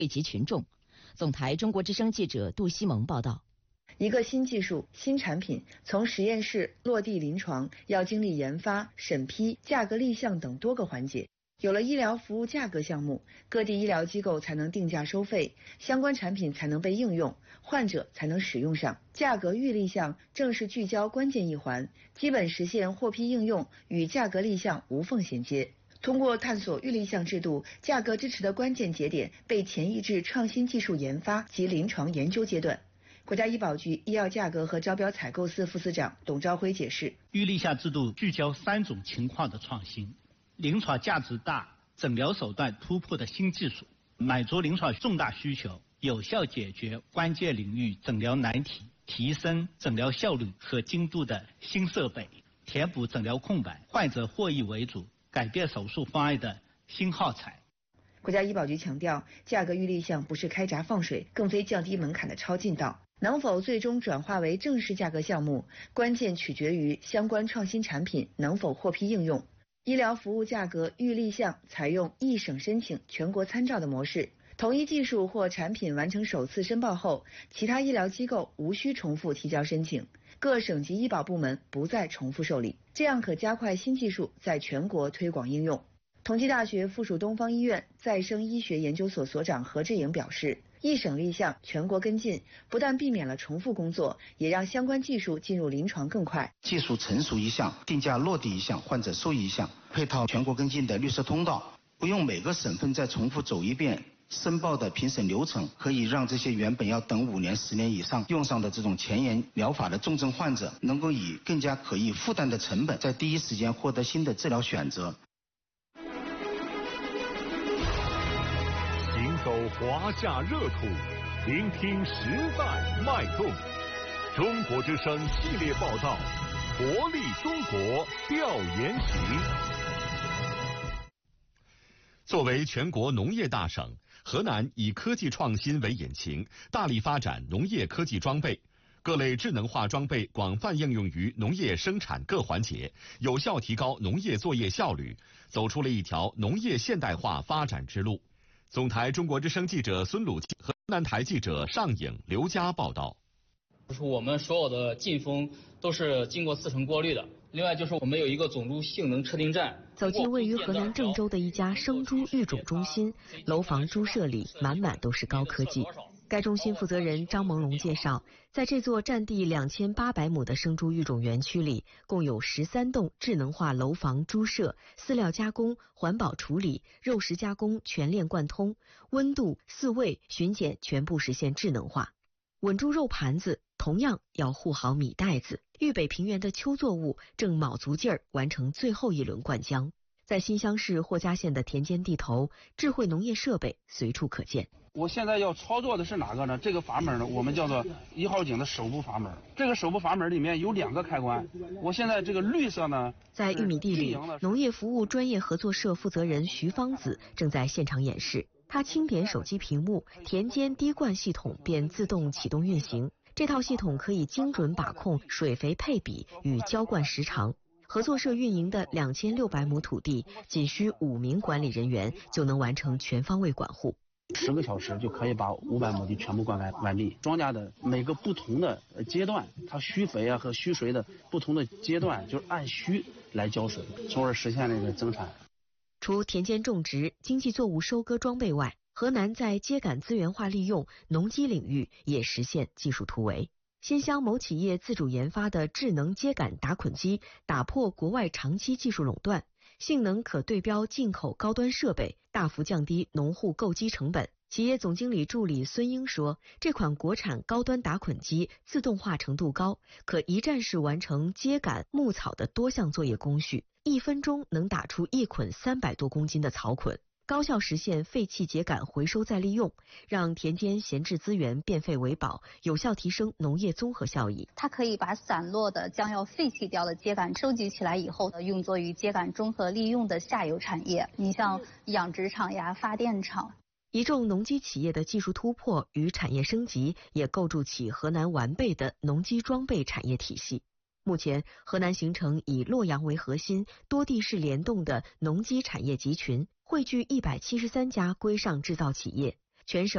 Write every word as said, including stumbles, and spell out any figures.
惠及群众。总台中国之声记者杜西蒙报道。 一个新技术、新产品从实验室落地临床，要经历研发、审批、价格立项等多个环节。有了医疗服务价格项目，各地医疗机构才能定价收费，相关产品才能被应用，患者才能使用上。价格预立项正是聚焦关键一环，基本实现获批应用与价格立项无缝衔接。通过探索预立项制度，价格支持的关键节点被前移至创新技术研发及临床研究阶段。国家医保局医药价格和招标采购司副司长董朝辉解释， 预立项制度聚焦三种情况的创新：临床价值大、诊疗手段突破的新技术，满足临床重大需求，有效解决关键领域诊疗难题，提升诊疗效率和精度的新设备，填补诊疗空白，患者获益为主，改变手术方案的新耗材。 国家医保局强调，价格预立项不是开闸放水，更非降低门槛的超近道。能否最终转化为正式价格项目，关键取决于相关创新产品能否获批应用。医疗服务价格预立项采用一省申请、全国参照的模式，同一技术或产品完成首次申报后，其他医疗机构无需重复提交申请，各省级医保部门不再重复受理，这样可加快新技术在全国推广应用。同济大学附属东方医院再生医学研究所所长何志颖表示，一省立项，全国跟进，不但避免了重复工作，也让相关技术进入临床更快。 技术成熟一项，定价落地一项，患者受益一项，配套全国跟进的绿色通道，不用每个省份再重复走一遍申报的评审流程，可以让这些原本要等五年、十年以上用上的这种前沿疗法的重症患者，能够以更加可以负担的成本，在第一时间获得新的治疗选择。 行走华夏热土，聆听时代脉动。中国之声系列报道，活力中国调研行。作为全国农业大省，河南以科技创新为引擎，大力发展农业科技装备，各类智能化装备广泛应用于农业生产各环节，有效提高农业作业效率，走出了一条农业现代化发展之路。总台中国之声记者孙鲁和河南台记者尚颖、刘佳报道。 就是我们所有的进风都是经过四层过滤的。另外就是我们有一个种猪性能测定站。 走进位于河南郑州的一家生猪育种中心，楼房猪舍里满满都是高科技。该中心负责人张蒙龙介绍，在这座占地两千八百亩的生猪育种园区里，共有十三栋智能化楼房猪舍，饲料加工、环保处理、肉食加工全链贯通，温度、饲喂、巡检全部实现智能化。稳猪肉盘子同样要护好米袋子。豫北平原的秋作物正卯足劲儿完成最后一轮灌浆。在新乡市霍家县的田间地头，智慧农业设备随处可见。 我现在要操作的是哪个呢？这个阀门呢，我们叫做一号井的手部阀门。这个手部阀门里面有两个开关。我现在这个绿色呢， 在玉米地里，农业服务专业合作社负责人徐芳子正在现场演示。他轻点手机屏幕，田间滴灌系统便自动启动运行。这套系统可以精准把控水肥配比与浇灌时长。合作社运营的两千六百亩土地，仅需五名管理人员就能完成全方位管护。 十个小时就可以把五百亩地全部灌溉完毕。庄稼的每个不同的阶段，它需肥啊和需水的不同的阶段，就是按需来浇水，从而实现了一个增产。 除田间种植、经济作物收割装备外，河南在秸秆资源化利用、农机领域也实现技术突围。新乡某企业自主研发的智能秸秆打捆机，打破国外长期技术垄断，性能可对标进口高端设备，大幅降低农户购机成本。企业总经理助理孙英说，这款国产高端打捆机自动化程度高，可一站式完成秸秆、牧草的多项作业工序，一分钟能打出一捆三百多公斤的草捆，高效实现废弃秸秆回收再利用，让田间闲置资源变废为宝，有效提升农业综合效益。 它可以把散落的将要废弃掉的秸秆收集起来以后呢，用作于秸秆综合利用的下游产业，你像养殖场呀、发电厂。 一众农机企业的技术突破与产业升级，也构筑起河南完备的农机装备产业体系。目前，河南形成以洛阳为核心、多地市联动的农机产业集群，汇聚一百七十三家规上制造企业，全省